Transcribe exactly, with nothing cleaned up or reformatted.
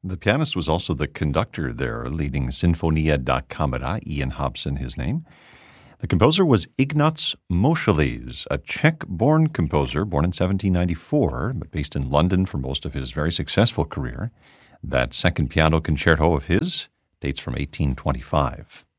The pianist was also the conductor there, leading Sinfonia da Camera, Ian Hobson, his name. The composer was Ignaz Moscheles, a Czech-born composer, born in seventeen ninety-four, but based in London for most of his very successful career. That second piano concerto of his dates from eighteen twenty-five.